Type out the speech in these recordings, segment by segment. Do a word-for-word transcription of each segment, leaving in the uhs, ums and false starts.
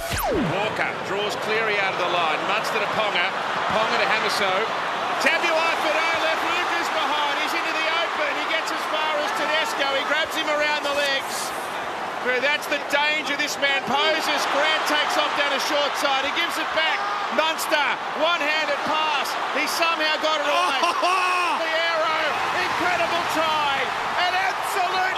Walker draws Cleary out of the line. Munster to Ponga. Ponga to Hamiso. Tabuai-Fidow left Lucas behind. He's into the open. He gets as far as Tedesco. He grabs him around the legs. But that's the danger this man poses. Grant takes off down a short side. He gives it back. Munster, one-handed pass. He somehow got it right. The arrow. Incredible try. An absolute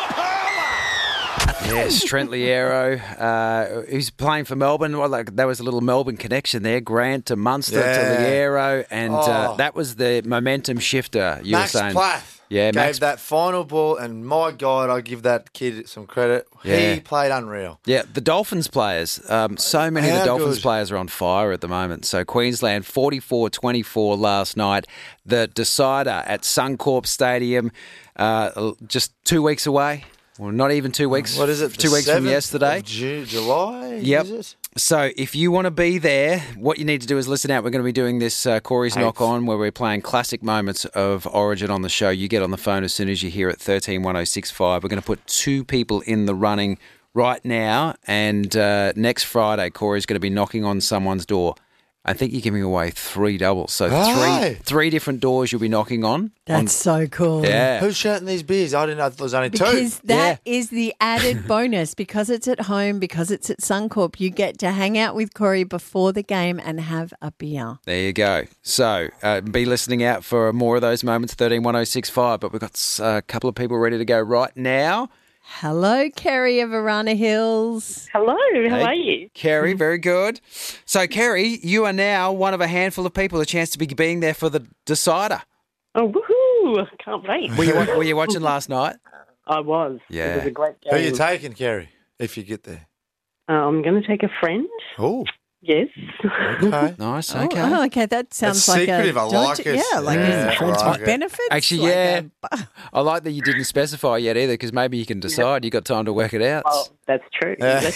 pearler. Yes, Trent Liero, uh, who's playing for Melbourne. Well, like, there was a little Melbourne connection there. Grant to Munster Yeah. to Liero, and Oh. uh, that was the momentum shifter you Max were saying. Plath Yeah, gave Max. that final ball, and my God, I give that kid some credit. Yeah. He played unreal. Yeah, the Dolphins players. Um, so many of How the Dolphins good. players are on fire at the moment. So Queensland forty-four twenty-four last night. The decider at Suncorp Stadium, uh, just two weeks away. Well, not even two weeks. What is it? Two the weeks from seventh yesterday. of Ju- July? Yep. Is it? So if you want to be there, what you need to do is listen out. We're going to be doing this uh, Corey's Knock On, where we're playing classic moments of Origin on the show. You get on the phone as soon as you hear it, thirteen one oh six five. We're going to put two people in the running right now, and uh, next Friday, Corey's going to be knocking on someone's door. I think you're giving away three doubles. So Aye. three three different doors you'll be knocking on. That's so cool. Yeah. Who's shouting these beers? I didn't know there was only two. Because that is the added bonus. Because it's at home, because it's at Suncorp, you get to hang out with Corey before the game and have a beer. There you go. So uh, be listening out for more of those moments, thirteen one oh six five. But we've got uh, a couple of people ready to go right now. Hello, Kerry of Arana Hills. Hello, how Hey, are you? Kerry, very good. So, Kerry, you are now one of a handful of people a chance to be being there for the decider. Oh, woohoo! Can't wait. Were you, wa- were you watching last night? I was. Yeah. It was a great Who are you game. taking, Kerry, if you get there? Uh, I'm going to take a friend. Oh, Yes. okay. Nice, Oh, okay. Oh, okay. That sounds That's like secretive. a I like daunting- it. Yeah, like Yeah, a friends I with like it. benefits. Actually, like yeah. a- I like that you didn't specify yet either, because maybe you can decide. You got time to work it out. Well, that's true.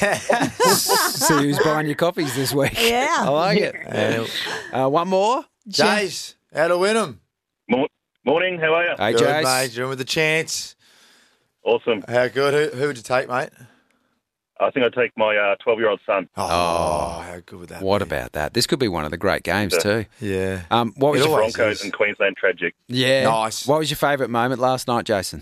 That's- See who's buying your coffees this week. Yeah. I like it. Uh, one more. Jace, how to Wynnum? Mor- Morning, how are you? Hey, Good, Jace. mate. You're in with the chance. Awesome. How good? Who, who would you take, mate? I think I'd take my uh, twelve-year-old son. Oh, how good would that What be? about that? This could be one of the great games Yeah. too. Yeah. Um, what was It your always Broncos is. and Queensland tragic. yeah? Nice. What was your favourite moment last night, Jason?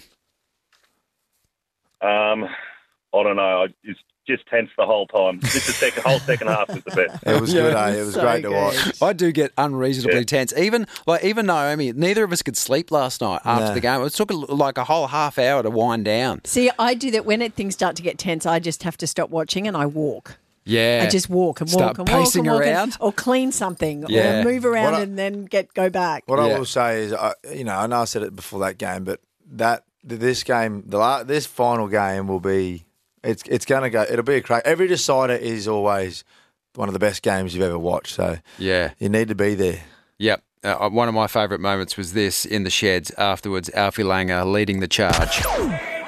Um, I don't know. I it's just tense the whole time. Just the second, whole second half was the best. It was Yeah, good, it eh? was It was so great to good. watch. I do get unreasonably Yeah. tense. Even like even Naomi, neither of us could sleep last night after No. the game. It took a, like a whole half hour to wind down. See, I do that when it, things start to get tense. I just have to stop watching and I walk. Yeah, I just walk and walk Start and walk pacing and walk and- around. or clean something Yeah. or move around What I- and then get go back. What Yeah. I will say is, I, you know, I know I said it before that game, but that this game, the la- this final game will be, it's it's going to go. It'll be a crack. Every decider is always one of the best games you've ever watched. So yeah, you need to be there. yep. Uh, one of my favourite moments was this in the sheds afterwards. Alfie Langer leading the charge.